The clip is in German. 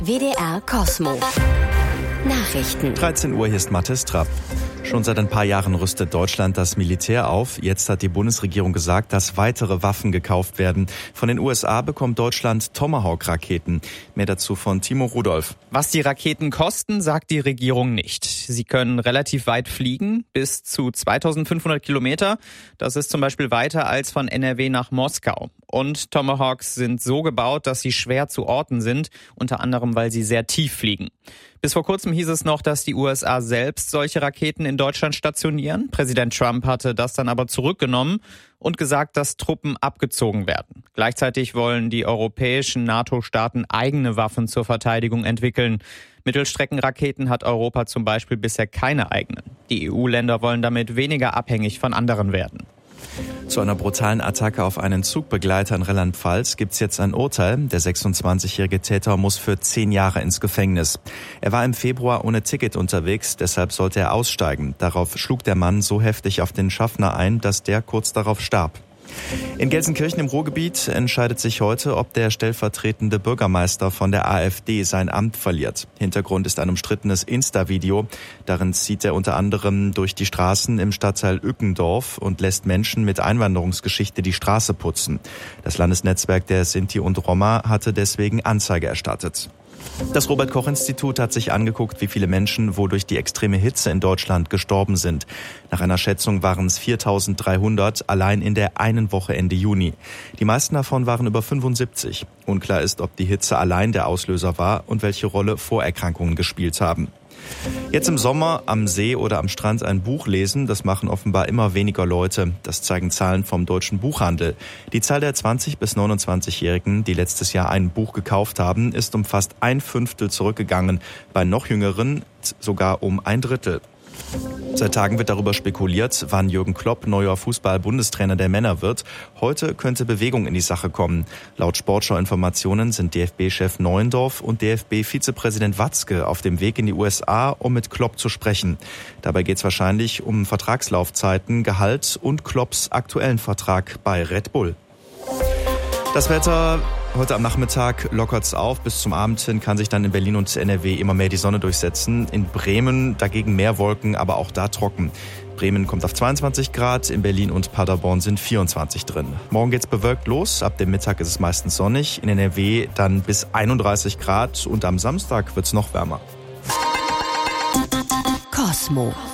WDR Cosmo. Nachrichten. 13 Uhr, hier ist Mathis Trapp. Schon seit ein paar Jahren rüstet Deutschland das Militär auf. Jetzt hat die Bundesregierung gesagt, dass weitere Waffen gekauft werden. Von den USA bekommt Deutschland Tomahawk-Raketen. Mehr dazu von Timo Rudolph. Was die Raketen kosten, sagt die Regierung nicht. Sie können relativ weit fliegen, bis zu 2500 Kilometer. Das ist zum Beispiel weiter als von NRW nach Moskau. Und Tomahawks sind so gebaut, dass sie schwer zu orten sind, unter anderem, weil sie sehr tief fliegen. Bis vor kurzem hieß es noch, dass die USA selbst solche Raketen in Deutschland stationieren. Präsident Trump hatte das dann aber zurückgenommen und gesagt, dass Truppen abgezogen werden. Gleichzeitig wollen die europäischen NATO-Staaten eigene Waffen zur Verteidigung entwickeln. Mittelstreckenraketen hat Europa zum Beispiel bisher keine eigenen. Die EU-Länder wollen damit weniger abhängig von anderen werden. Zu einer brutalen Attacke auf einen Zugbegleiter in Rheinland-Pfalz gibt's jetzt ein Urteil. Der 26-jährige Täter muss für 10 Jahre ins Gefängnis. Er war im Februar ohne Ticket unterwegs, deshalb sollte er aussteigen. Darauf schlug der Mann so heftig auf den Schaffner ein, dass der kurz darauf starb. In Gelsenkirchen im Ruhrgebiet entscheidet sich heute, ob der stellvertretende Bürgermeister von der AfD sein Amt verliert. Hintergrund ist ein umstrittenes Insta-Video. Darin zieht er unter anderem durch die Straßen im Stadtteil Ückendorf und lässt Menschen mit Einwanderungsgeschichte die Straße putzen. Das Landesnetzwerk der Sinti und Roma hatte deswegen Anzeige erstattet. Das Robert-Koch-Institut hat sich angeguckt, wie viele Menschen wodurch die extreme Hitze in Deutschland gestorben sind. Nach einer Schätzung waren es 4.300 allein in der einen Woche Ende Juni. Die meisten davon waren über 75. Unklar ist, ob die Hitze allein der Auslöser war und welche Rolle Vorerkrankungen gespielt haben. Jetzt im Sommer am See oder am Strand ein Buch lesen, das machen offenbar immer weniger Leute. Das zeigen Zahlen vom Deutschen Buchhandel. Die Zahl der 20- bis 29-Jährigen, die letztes Jahr ein Buch gekauft haben, ist um fast 1/5 zurückgegangen. Bei noch Jüngeren sogar um 1/3. Seit Tagen wird darüber spekuliert, wann Jürgen Klopp neuer Fußball-Bundestrainer der Männer wird. Heute könnte Bewegung in die Sache kommen. Laut Sportschau-Informationen sind DFB-Chef Neuendorf und DFB-Vizepräsident Watzke auf dem Weg in die USA, um mit Klopp zu sprechen. Dabei geht es wahrscheinlich um Vertragslaufzeiten, Gehalt und Klopps aktuellen Vertrag bei Red Bull. Das Wetter: Heute am Nachmittag lockert's auf. Bis zum Abend hin kann sich dann in Berlin und NRW immer mehr die Sonne durchsetzen. In Bremen dagegen mehr Wolken, aber auch da trocken. Bremen kommt auf 22 Grad, in Berlin und Paderborn sind 24 drin. Morgen geht's bewölkt los, ab dem Mittag ist es meistens sonnig. In NRW dann bis 31 Grad und am Samstag wird's noch wärmer. Cosmo.